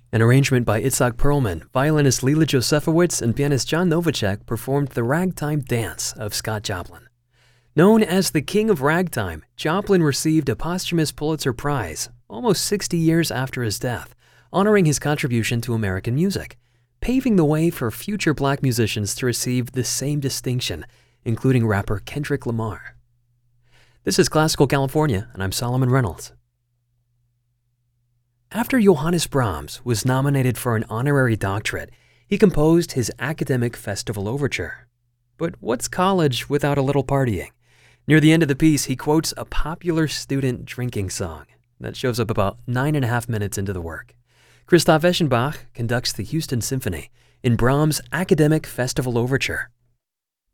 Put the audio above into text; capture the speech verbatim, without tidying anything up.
An arrangement by Itzhak Perlman, violinist Lila Josefowitz, and pianist John Novacek performed the Ragtime Dance of Scott Joplin. Known as the King of Ragtime, Joplin received a posthumous Pulitzer Prize almost sixty years after his death, honoring his contribution to American music, paving the way for future black musicians to receive the same distinction, including rapper Kendrick Lamar. This is Classical California, and I'm Solomon Reynolds. After Johannes Brahms was nominated for an honorary doctorate, he composed his Academic Festival Overture. But what's college without a little partying? Near the end of the piece, he quotes a popular student drinking song that shows up about nine and a half minutes into the work. Christoph Eschenbach conducts the Houston Symphony in Brahms' Academic Festival Overture,